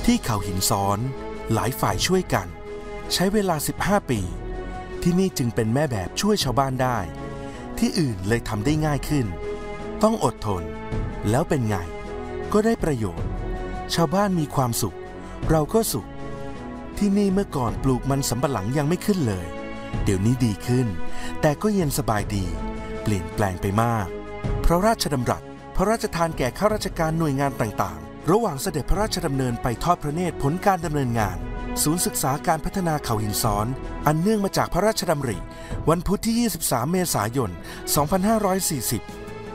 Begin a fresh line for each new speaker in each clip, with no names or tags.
ที่เขาหินซ้อนหลายฝ่ายช่วยกันใช้เวลา15 ปีที่นี่จึงเป็นแม่แบบช่วยชาวบ้านได้ที่อื่นเลยทำได้ง่ายขึ้นต้องอดทนแล้วเป็นไงก็ได้ประโยชน์ชาวบ้านมีความสุขเราก็สุขที่นี่เมื่อก่อนปลูกมันสำปะหลังยังไม่ขึ้นเลยเดี๋ยวนี้ดีขึ้นแต่ก็เย็นสบายดีเปลี่ยนแปลงไปมากเพราะราชดำรัสพระราชทานแก่ข้าราชการหน่วยงานต่างๆระหว่างเสด็จพระราชดำเนินไปทอดพระเนตรผลการดำเนินงานศูนย์ศึกษาการพัฒนาเขาหินซ้อนอันเนื่องมาจากพระราชดำริวันพุธที่ 23 เมษายน 2540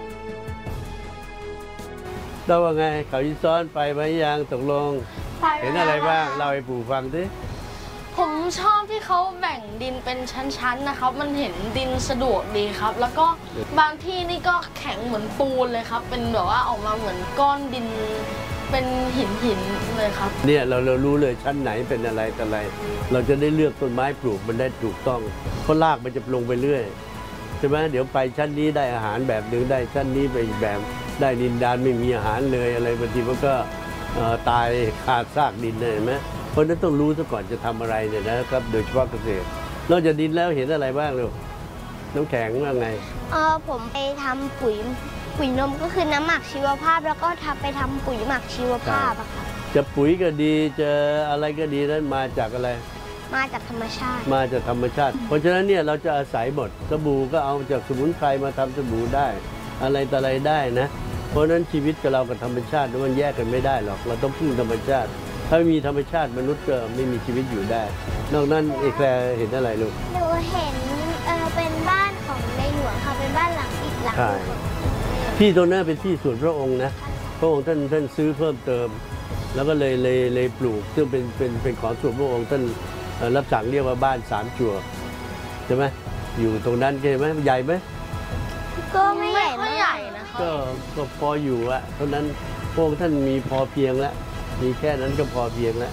เราว่าไงเขาหินซ้อนไปไหมยังตกลงเห็นอะไรบ้างเล่าให้ปู่ฟังดิ
ผมชอบที่เขาแบ่งดินเป็นชั้นๆนะครับมันเห็นดินสะดวกดีครับแล้วก็บางที่นี่ก็แข็งเหมือนปูนเลยครับเป็นแบบว่าออกมาเหมือนก้อนดินเป็นหินเลยครับ
เนี่ยเรารู้เลยชั้นไหนเป็นอะไรแต่อะไรเราจะได้เลือกต้นไม้ปลูกมันได้ถูกต้องเพราะรากมันจะลงไปเรื่อยใช่ไหมเดี๋ยวไปชั้นนี้ได้อาหารแบบหนึ่งได้ชั้นนี้ไปอีกแบบได้ดินดานไม่มีอาหารเลยอะไรบางทีมันก็ตายขาดซากดินเลยเห็นไหมเพราะนั้นต้องรู้ซะก่อนจะทำอะไรเนี่ยนะครับโดยเฉพาะเกษตรนอกจากดินแล้วเห็นอะไรบ้างลูกน้ำแข็งว่าไง
ผมไปทำปุ๋ยนมก็คือน้ำหมักชีวภาพแล้วก็ไปทำปุ๋ยหมักชีวภาพอะค่ะ
จะปุ๋ยก็ดีจะอะไรก็ดีนั้นมาจากอะไร
มาจากธรรมชาติ
เพราะฉะนั้นเนี่ยเราจะอาศัยหมดสบู่ก็เอาจากสมุนไพรมาทำสบู่ได้อะไรต่ออะไรได้นะเพราะฉะนั้นชีวิตกับเรากับธรรมชาติมันแยกกันไม่ได้หรอกเราต้องพึ่งธรรมชาติถ้าไม่มีธรรมชาติมนุษย์ก็ไม่มีชีวิตอยู่ได้นอกนั้นเอกแคลเห็นอะไรลูก
หนูเห็นเป็นบ้านของในหลวงค่ะเป็นบ้านหลังอีกหลัง
ที่ตรงนั้นเป็นที่ส่วนพระองค์นะพระองค์ท่านซื้อเพิ่มเติมแล้วก็เลยปลูกซึ่งเป็นของส่วนพระองค์ท่านรับสั่งเรียกว่าบ้าน3 จั่วใช่ไหมอยู่ตรงนั้นใช่ไหมใหญ่ไหม
ก็ไม่ใหญ่
นะคะก็พออยู่อะเพราะนั้นพระองค์ท่านมีพอเพียงแล้วมีแค่นั้นก็พอเพียงแล้ว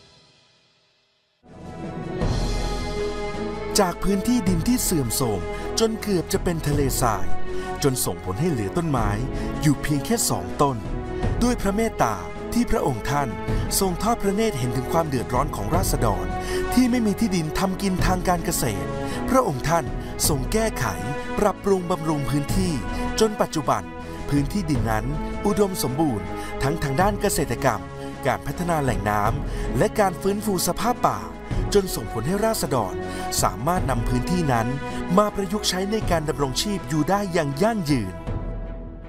จากพื้นที่ดินที่เสื่อมโทรมจนเกือบจะเป็นทะเลทรายจนส่งผลให้เหลือต้นไม้อยู่เพียงแค่2 ต้นด้วยพระเมตตาที่พระองค์ท่านทรงทอดพระเนตรเห็นถึงความเดือดร้อนของราษฎรที่ไม่มีที่ดินทำกินทางการเกษตรพระองค์ท่านทรงแก้ไขปรับปรุงบำรุงพื้นที่จนปัจจุบันพื้นที่ดินนั้นอุดมสมบูรณ์ทั้งทางด้านเกษตรกรรมการพัฒนาแหล่งน้ำและการฟื้นฟูสภาพป่าจนส่งผลให้ราษฎรสามารถนำพื้นที่นั้นมาประยุกต์ใช้ในการดำรงชีพอยู่ได้อย่างยั่งยืน